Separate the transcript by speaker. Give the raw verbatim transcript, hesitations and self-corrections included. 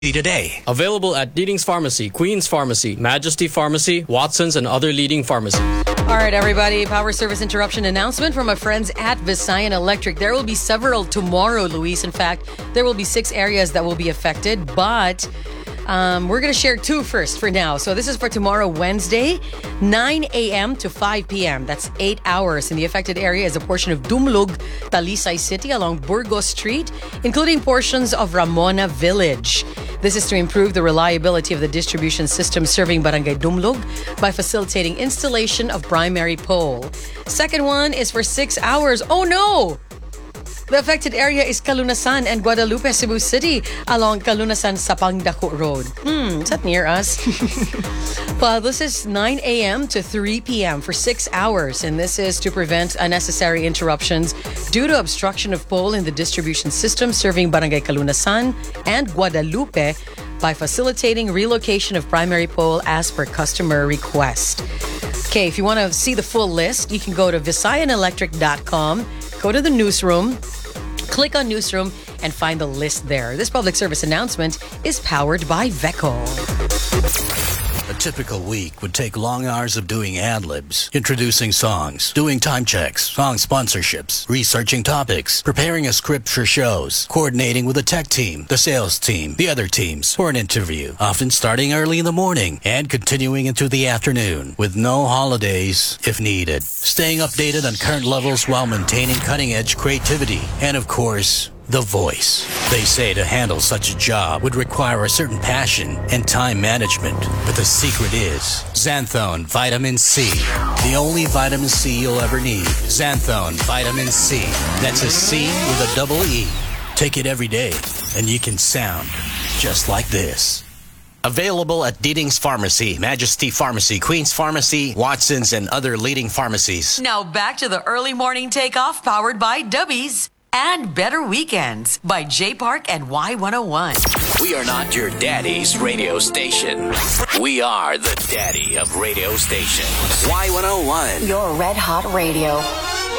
Speaker 1: today.
Speaker 2: Available at Leading's Pharmacy, Queen's Pharmacy, Majesty Pharmacy, Watson's, and other leading pharmacies.
Speaker 3: All right, everybody. Power service interruption announcement from our friends at Visayan Electric. There will be several tomorrow, Luis. In fact, there will be six areas that will be affected, but um, we're going to share two first for now. So this is for tomorrow, Wednesday, nine a.m. to five p.m. That's eight hours. And the affected area is a portion of Dumlug, Talisay City along Burgos Street, including portions of Ramona Village. This is to improve the reliability of the distribution system serving Barangay Dumlug by facilitating installation of primary pole. Second one is for six hours. Oh no! The affected area is Calunasan and Guadalupe, Cebu City along Calunasan Sapang Dako Road. Hmm, is that near us? Well, this is nine a.m. to three p.m. for six hours, and this is to prevent unnecessary interruptions due to obstruction of pole in the distribution system serving Barangay Calunasan and Guadalupe by facilitating relocation of primary pole as per customer request. Okay, if you want to see the full list, you can go to visayan electric dot com, go to the newsroom, click on newsroom, and find the list there. This public service announcement is powered by Veco.
Speaker 1: A typical week would take long hours of doing ad-libs, introducing songs, doing time checks, song sponsorships, researching topics, preparing a script for shows, coordinating with the tech team, the sales team, the other teams for an interview, often starting early in the morning and continuing into the afternoon with no holidays if needed. Staying updated on current levels while maintaining cutting-edge creativity and, of course, the voice. They say to handle such a job would require a certain passion and time management. But the secret is Xanthone Vitamin C. The only vitamin C you'll ever need. Xanthone Vitamin C. That's a C with a double E. Take it every day and you can sound just like this.
Speaker 4: Available at Leading's Pharmacy, Majesty Pharmacy, Queen's Pharmacy, Watson's, and other leading pharmacies.
Speaker 3: Now back to the early morning takeoff powered by Dubbies. And Better Weekends by J Park and Y one oh one.
Speaker 4: We are not your daddy's radio station. We are the daddy of radio stations. Y one oh one.
Speaker 5: Your Red Hot Radio.